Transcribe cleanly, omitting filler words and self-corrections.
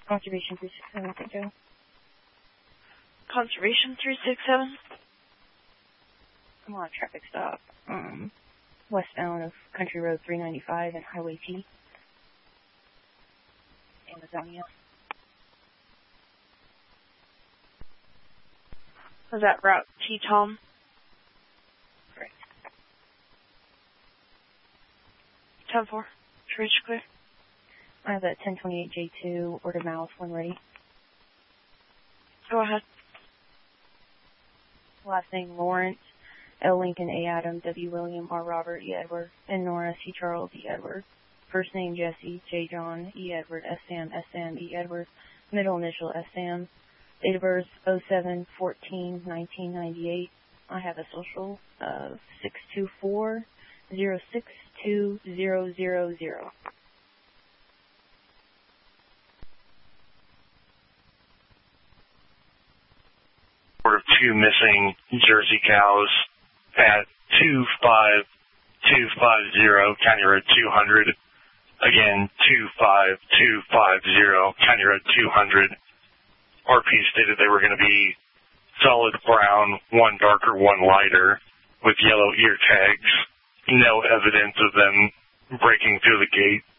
Conservation 367, Joe. Conservation 367? I'm on a traffic stop, westbound of Country Road 395 and Highway T, Amazonia. Was that route T, Tom? Correct. 10-4. Reach clear. I have a 1028J2, word of mouth, when ready. Go ahead. Last name Lawrence, L. Lincoln, A. Adam, W. William, R. Robert, E. Edward, N. Nora, C. Charles, E. Edward. First name Jesse, J. John, E. Edward, S. Sam, S. Sam, E. Edward. Middle initial S. Sam. Date of birth 07/14/1998. I have a social of 624-062-000. Of 2 missing Jersey cows at 25250 County Road 200. Again, 25250 County Road 200. RP stated they were going to be solid brown, one darker, one lighter, with yellow ear tags. No evidence of them breaking through the gate.